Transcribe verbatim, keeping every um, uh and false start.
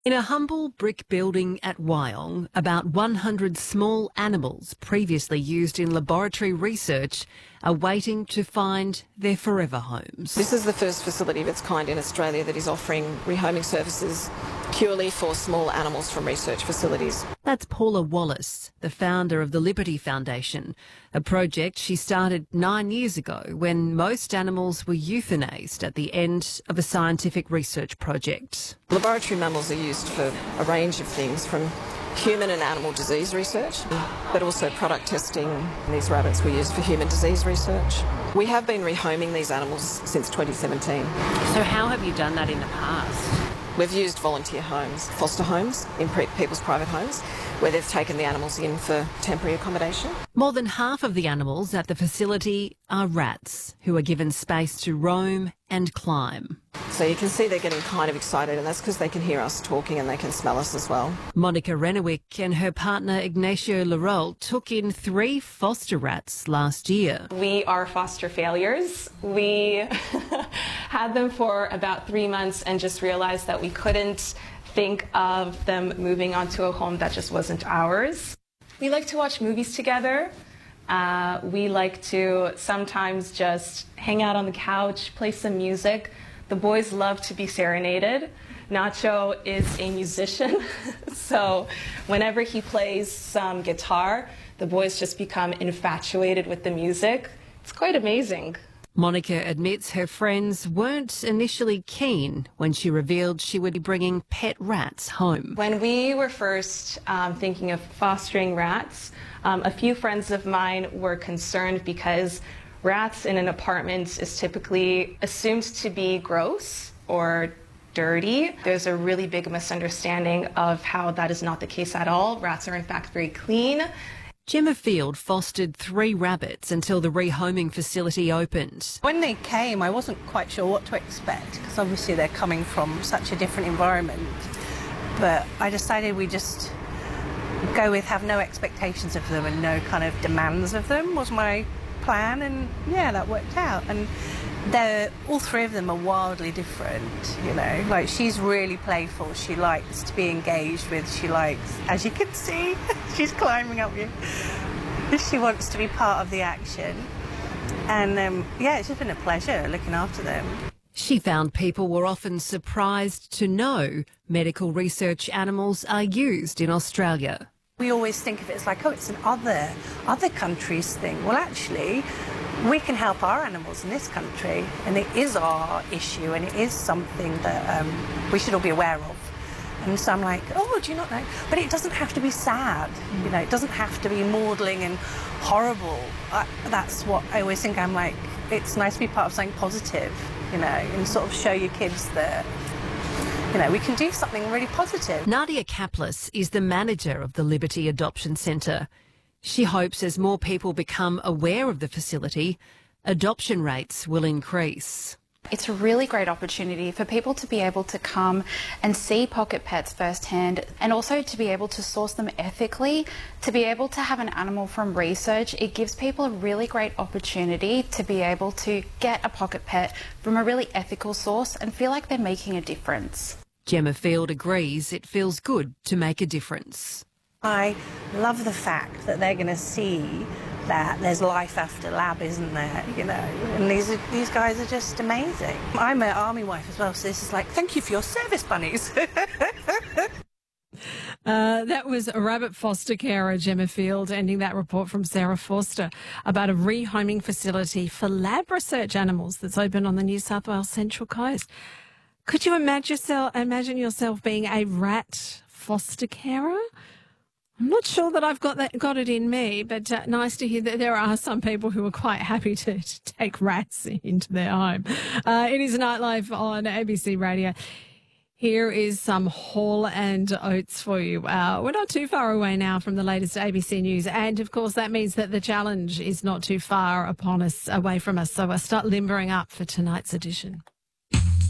In a humble brick building at Wyong, about one hundred small animals previously used in laboratory research are waiting to find their forever homes. This is the first facility of its kind in Australia that is offering rehoming services purely for small animals from research facilities. That's Paula Wallace, the founder of the Liberty Foundation, a project she started nine years ago when most animals were euthanized at the end of a scientific research project. Laboratory mammals are used for a range of things, from human and animal disease research, but also product testing. These rabbits were used for human disease research. We have been rehoming these animals since twenty seventeen. So how have you done that in the past? We've used volunteer homes, foster homes, in people's private homes, where they've taken the animals in for temporary accommodation. More than half of the animals at the facility are rats, who are given space to roam and climb. So you can see they're getting kind of excited, and that's because they can hear us talking and they can smell us as well. Monica Renwick and her partner Ignacio Larolle took in three foster rats last year. We are foster failures. We had them for about three months and just realized that we couldn't think of them moving onto a home that just wasn't ours. We like to watch movies together. Uh, we like to sometimes just hang out on the couch, play some music. The boys love to be serenaded. Nacho is a musician, so whenever he plays some guitar, the boys just become infatuated with the music. It's quite amazing. Monica admits her friends weren't initially keen when she revealed she would be bringing pet rats home. When we were first um, thinking of fostering rats, um, a few friends of mine were concerned because rats in an apartment is typically assumed to be gross or dirty. There's a really big misunderstanding of how that is not the case at all. Rats are in fact very clean. Gemma Field fostered three rabbits until the rehoming facility opened. When they came, I wasn't quite sure what to expect, because obviously they're coming from such a different environment. But I decided we just go with have no expectations of them and no kind of demands of them was my plan, and yeah, that worked out. And they're all three of them are wildly different, you know. Like, she's really playful, she likes to be engaged with, she likes, as you can see, she's climbing up you. She wants to be part of the action. And um, yeah, it's just been a pleasure looking after them. She found people were often surprised to know medical research animals are used in Australia. We always think of it as like, oh, it's an other, other countries thing. Well, actually, we can help our animals in this country, and it is our issue, and it is something that um, we should all be aware of. And so I'm like, oh, do you not know? But it doesn't have to be sad, you know, it doesn't have to be maudling and horrible. I, that's what I always think. I'm like, it's nice to be part of something positive, you know, and sort of show your kids that, you know, we can do something really positive. Nadia Kaplis is the manager of the Liberty Adoption Centre. She hopes as more people become aware of the facility, adoption rates will increase. It's a really great opportunity for people to be able to come and see pocket pets firsthand, and also to be able to source them ethically, to be able to have an animal from research. It gives people a really great opportunity to be able to get a pocket pet from a really ethical source and feel like they're making a difference. Gemma Field agrees it feels good to make a difference. I love the fact that they're going to see that there's life after lab, isn't there, you know, and these are, these guys are just amazing. I'm an army wife as well, so this is like, thank you for your service bunnies. Uh, that was a rabbit foster carer, Gemma Field, ending that report from Sarah Forster about a rehoming facility for lab research animals that's open on the New South Wales Central Coast. Could you imagine yourself, imagine yourself being a rat foster carer? I'm not sure that I've got that got it in me, but uh, nice to hear that there are some people who are quite happy to, to take rats into their home. Uh, it is Nightlife on A B C Radio. Here is some Hall and Oates for you. Uh, we're not too far away now from the latest A B C News, and of course that means that the challenge is not too far upon us, away from us. So I start limbering up for tonight's edition.